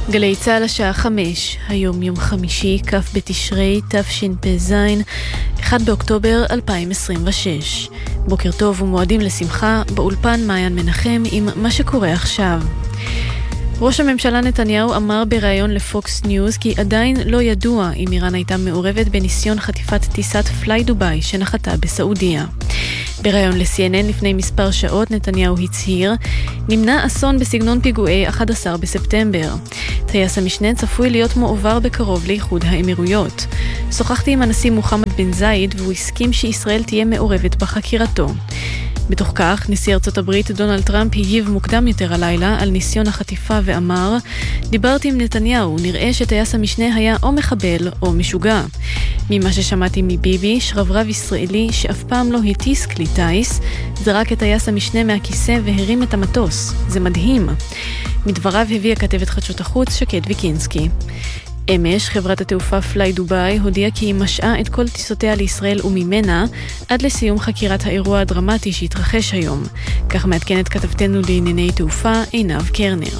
גלי צהל השעה 5, היום יום חמישי, כ' בתשרי, תשפ"ז, 1 באוקטובר 2026. בוקר טוב ומועדים לשמחה, באולפן מעיין מנחם עם מה שקורה עכשיו. ראש הממשלה נתניהו אמר בראיון לפוקס ניוז כי עדיין לא ידוע אם איראן הייתה מעורבת בניסיון חטיפת טיסת פליי דוביי שנחתה בסעודיה. בראיון ל-CNN לפני מספר שעות נתניהו הצהיר, נמנע אסון בסגנון פיגועי 11 בספטמבר. טייס המשנה צפוי להיות מועבר בקרוב לאיחוד האמירויות. שוחחתי עם הנשיא מוחמד בן זייד והוא הסכים שישראל תהיה מעורבת בחקירתו. בתוך כך, נשיא ארצות הברית דונלד טראמפ הגיב מוקדם יותר הלילה על ניסיון החטיפה ואמר, דיברתי עם נתניהו, נראה שטייס המשנה היה או מחבל או משוגע. ממה ששמעתי מביבי, שרברב ישראלי שאף פעם לא הטיס כלי טייס, זרק את טייס המשנה מהכיסא והרים את המטוס. זה מדהים. מדבריו הביאה כתבת חדשות החוץ שקד ויקינסקי. אמש, חברת התעופה פליי דוביי הודיעה כי היא משעה את כל טיסותיה לישראל וממנה עד לסיום חקירת האירוע הדרמטי שהתרחש היום. כך מעדכנת כתבתנו לענייני תעופה עינב קרנר.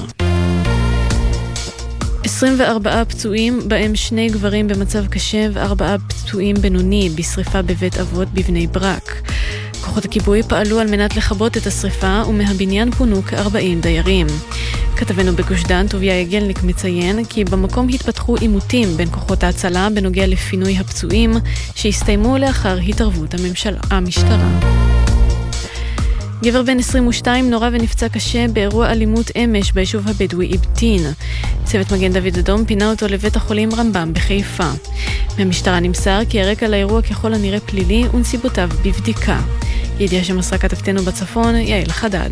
24 פצועים, בהם 2 גברים במצב קשה ו4 פצועים בינוני בשריפה בבית אבות בבני ברק. כוחות הכיבוי פעלו על מנת לכבות את השריפה ומהבניין פונו כ-40 דיירים. כתבנו בגוש דן טוביה יגלניק מציין כי במקום התפתחו עימותים בין כוחות ההצלה בנוגע לפינוי הפצועים שהסתיימו לאחר התערבות המשטרה. גבר בן 22 נורא ונפצע קשה באירוע אלימות אמש ביישוב הבדואי אבטין. צוות מגן דוד אדום פינה אותו לבית החולים רמב"ם בחיפה. מהמשטרה נמסר כי הרקע לאירוע ככל הנראה פלילי ונסיבותיו בבדיקה. ידיעה שמסרה כתבתנו בצפון, יעל חדד.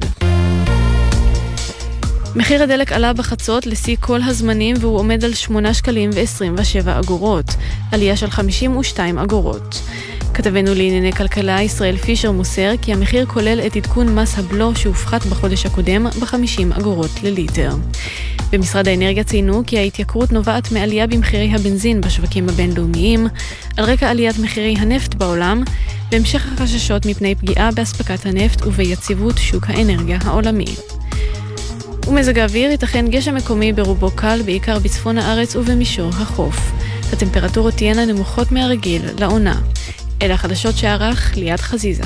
מחיר הדלק עלה בחצות לשיא כל הזמנים והוא עומד על 8.27 שקלים, עלייה של 52 אגורות. כתבנו לענייני כלכלה ישראל פישר מוסר כי המחיר כולל את עדכון מס הבלו שהופחת בחודש הקודם ב50 אגורות לליטר. במשרד האנרגיה ציינו כי ההתייקרות נובעת מעלייה במחירי הבנזין בשווקים הבינלאומיים, על רקע עליית מחירי הנפט בעולם, בהמשך החששות מפני פגיעה באספקת הנפט וביציבות שוק האנרגיה העולמי. ומזג האוויר ייתכן גשם מקומי ברובו קל, בעיקר בצפון הארץ ובמישור החוף. הטמפרטורות תהיינה נמוכות מהרגיל לעונה. אלה החדשות שערך ליד חזיזה.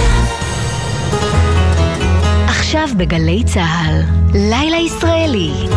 עכשיו בגלי צהל, לילה ישראלי.